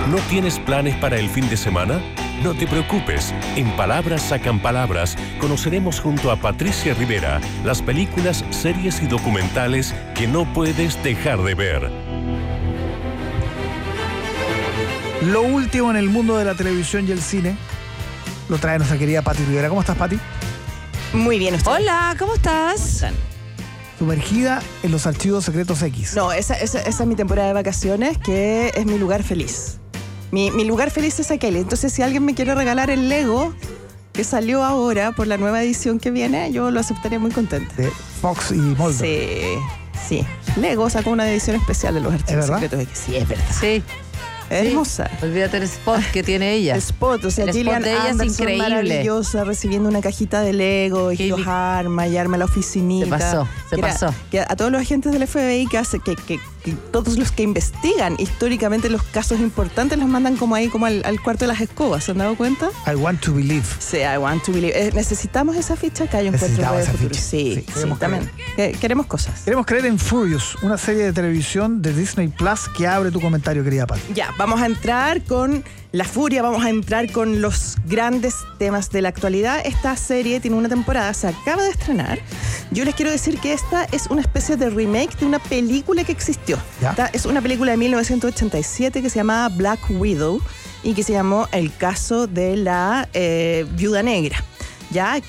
¿No tienes planes para el fin de semana? No te preocupes. En Palabras Sacan Palabras conoceremos junto a Patricia Rivera las películas, series y documentales que no puedes dejar de ver. Lo último en el mundo de la televisión y el cine lo trae nuestra querida Pati Rivera. ¿Cómo estás, Pati? Muy bien, ¿usted? Hola, ¿cómo estás? Sumergida en los archivos secretos X. No, esa es mi temporada de vacaciones, que es mi lugar feliz. Mi lugar feliz es aquel. Entonces, si alguien me quiere regalar el Lego que salió ahora por la nueva edición que viene, yo lo aceptaría muy contenta. De Fox y Mulder. Sí. Lego sacó una edición especial de los archivos verdad? secretos X. Sí, es verdad. Sí. Hermosa. Olvídate el spot que tiene ella. El spot, o sea, El spot Gillian de ella es Anderson increíble. maravillosa, recibiendo una cajita de Lego, y los arma, y arma la oficinita. Se pasó. Que a todos los agentes del FBI que todos los que investigan históricamente los casos importantes los mandan como ahí, como al cuarto de las escobas, ¿se han dado cuenta? I want to believe. Sí, I want to believe. Necesitamos esa ficha que hay un encuentro Necesitamos de esa futuro. ficha. Sí, queremos también. Queremos cosas. Queremos creer en Furious, una serie de televisión de Disney Plus que abre tu comentario, querida Pati. Ya, vamos a entrar con la furia, vamos a entrar con los grandes temas de la actualidad. Esta serie tiene una temporada, se acaba de estrenar. Yo les quiero decir que esta es una especie de remake de una película que existió. Es una película de 1987 que se llamaba Black Widow y que se llamó El caso de la viuda negra. Ya,